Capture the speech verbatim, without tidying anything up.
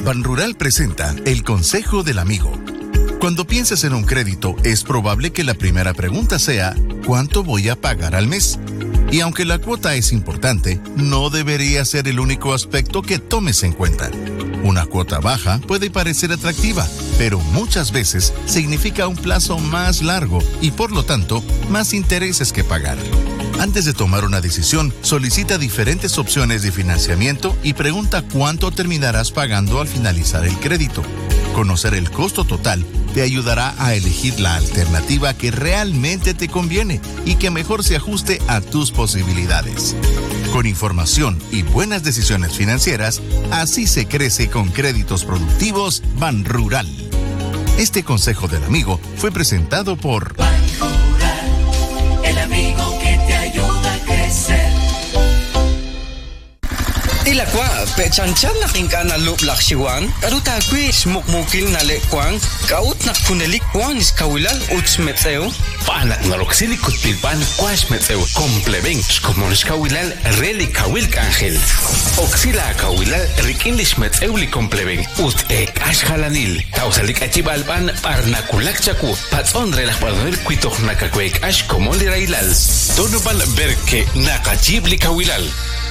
Banrural presenta el Consejo del Amigo. Cuando pienses en un crédito, es probable que la primera pregunta sea, ¿cuánto voy a pagar al mes? Y aunque la cuota es importante, no debería ser el único aspecto que tomes en cuenta. Una cuota baja puede parecer atractiva, pero muchas veces significa un plazo más largo y, por lo tanto, más intereses que pagar. Antes de tomar una decisión, solicita diferentes opciones de financiamiento y pregunta cuánto terminarás pagando al finalizar el crédito. Conocer el costo total te ayudará a elegir la alternativa que realmente te conviene y que mejor se ajuste a tus posibilidades. Con información y buenas decisiones financieras, así se crece con créditos productivos Banrural. Este consejo del amigo fue presentado por Banrural, el amigo que te ayuda a crecer. Ilakwa, pechanchan na kinkana lup laksiwan, aruta kwis mukmukil na lekwang, kaut na kunelik kwan is kawilal uts meteo. Panak na loksili kutpilpan kwash meteo, komplebeng, skomonish kawilal reli kawil kangel. Oksila kawilal rikindish meteo li komplebeng, ut ek ashhalanil, tausalik achibalpan parnakulak chaku, patson relak pardoel kwitoch nakakwek ash komoli railal. Donoban berke nakachib li kawilal.